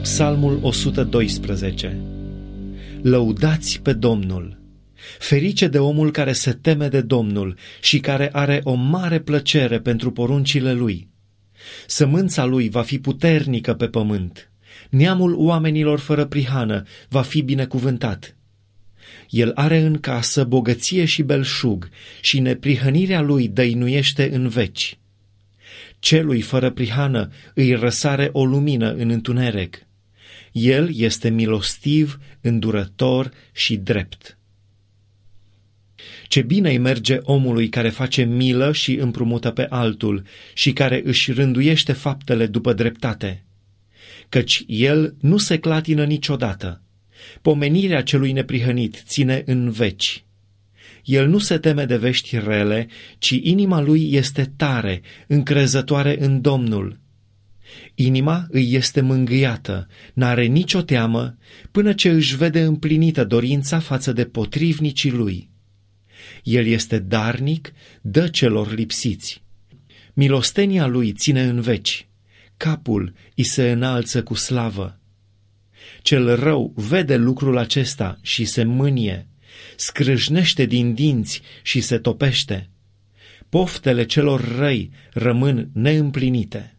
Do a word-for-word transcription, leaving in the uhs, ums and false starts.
Psalmul o sută doisprezece. Lăudați pe Domnul! Ferice de omul care se teme de Domnul și care are o mare plăcere pentru poruncile lui. Sămânța lui va fi puternică pe pământ. Neamul oamenilor fără prihană va fi binecuvântat. El are în casă bogăție și belșug și neprihănirea lui dăinuiește în veci. Celui fără prihană îi răsare o lumină în întuneric. El este milostiv, îndurător și drept. Ce bine îi merge omului care face milă și împrumută pe altul și care își rânduiește faptele după dreptate, căci el nu se clatină niciodată. Pomenirea celui neprihănit ține în veci. El nu se teme de vești rele, ci inima lui este tare, încrezătoare în Domnul. Inima îi este mângâiată, n-are nicio teamă, până ce își vede împlinită dorința față de potrivnicii lui. El este darnic, dă celor lipsiți. Milostenia lui ține în veci, capul îi se înalță cu slavă. Cel rău vede lucrul acesta și se mânie, scrâșnește din dinți și se topește. Poftele celor răi rămân neîmplinite.